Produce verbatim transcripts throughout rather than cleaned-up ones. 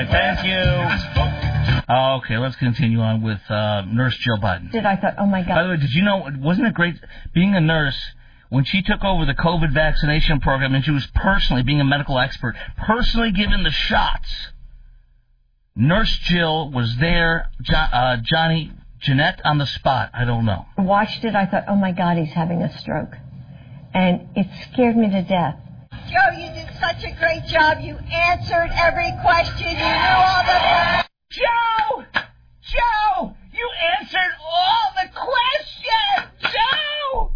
Thank you. Okay, let's continue on with uh, Nurse Jill Biden. Did I thought, oh my God. By the way, did you know, wasn't it great being a nurse, when she took over the COVID vaccination program and she was personally, being a medical expert, personally given the shots, Nurse Jill was there, jo- uh, Johnny, Jeanette on the spot, I don't know. I watched it, I thought, oh my God, he's having a stroke. And it scared me to death. Joe, you did such a great job. You answered every question. You knew all the... Joe! Joe! You answered all the questions! Joe!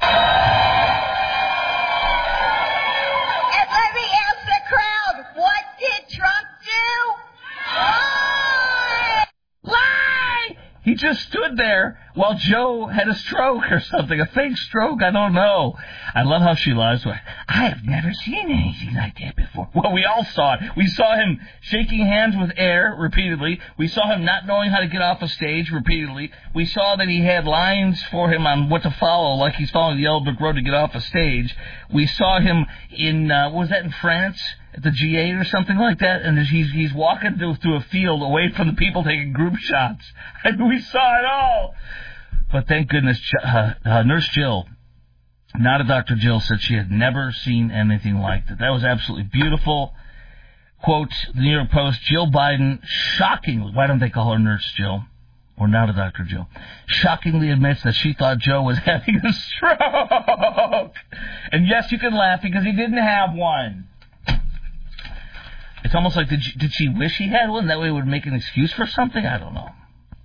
And let me ask the crowd, what did Trump do? Lie! Lie! He just stood there while Joe had a stroke or something, a fake stroke, I don't know. I love how she lies. I have never seen anything like that before. Well, we all saw it. We saw him shaking hands with air repeatedly. We saw him not knowing how to get off a stage repeatedly. We saw that he had lines for him on what to follow, like he's following the Yellow Brick Road to get off a stage. We saw him in, uh, what was that, in France? At the G eight or something like that, and he's he's walking through, through a field away from the people taking group shots. And we saw it all. But thank goodness, uh, uh, Nurse Jill, not a Doctor Jill, said she had never seen anything like that. That was absolutely beautiful. Quote, the New York Post, Jill Biden shockingly, why don't they call her Nurse Jill, or not a Doctor Jill, shockingly admits that she thought Joe was having a stroke. And yes, you can laugh because he didn't have one. It's almost like, did, she, did she wish he had one? That way it would make an excuse for something? I don't know.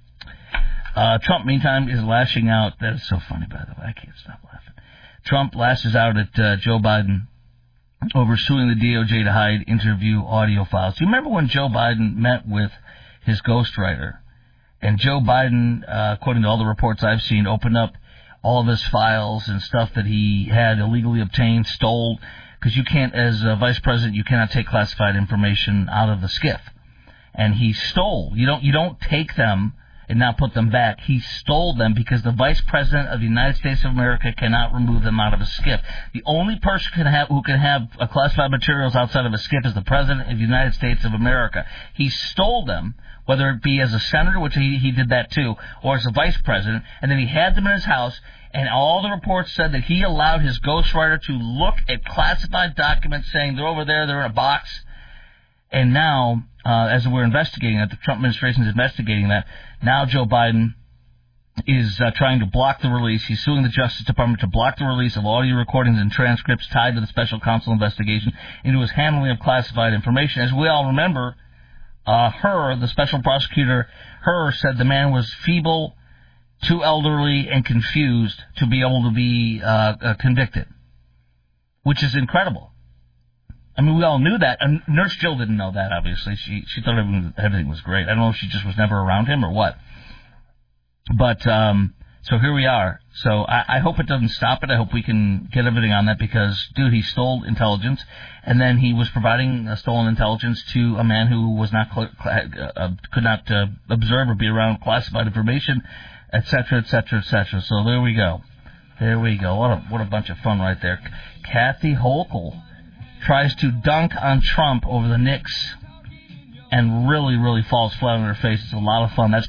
Uh, Trump, meantime, is lashing out. That is so funny, by the way. I can't stop laughing. Trump lashes out at uh, Joe Biden over suing the D O J to hide interview audio files. Do you remember when Joe Biden met with his ghostwriter? And Joe Biden, uh, according to all the reports I've seen, opened up all of his files and stuff that he had illegally obtained, stole, because you can't, as a vice president, you cannot take classified information out of the SCIF. And he stole. You don't, you don't take them and not put them back. He stole them because the Vice President of the United States of America cannot remove them out of a SCIF. The only person can have, who can have uh, classified materials outside of a SCIF is the President of the United States of America. He stole them, whether it be as a senator, which he, he did that too, or as a vice president, and then he had them in his house, and all the reports said that he allowed his ghostwriter to look at classified documents saying they're over there, they're in a box. And now, uh, as we're investigating that, the Trump administration is investigating that, now Joe Biden is uh, trying to block the release. He's suing the Justice Department to block the release of audio recordings and transcripts tied to the special counsel investigation into his handling of classified information. As we all remember, uh, her, the special prosecutor, her said the man was feeble, too elderly, and confused to be able to be uh, uh, convicted, which is incredible. I mean, we all knew that. And Nurse Jill didn't know that, obviously. She she thought everything, everything was great. I don't know if she just was never around him or what. But, um, so here we are. So I, I hope it doesn't stop it. I hope we can get everything on that because, dude, he stole intelligence. And then he was providing uh, stolen intelligence to a man who was not cl- cl- uh, could not uh, observe or be around classified information, et cetera, et cetera, et cetera. So there we go. There we go. What a, what a bunch of fun right there. Kathy Hochul tries to dunk on Trump over the Knicks and really, really falls flat on her face. It's a lot of fun. That's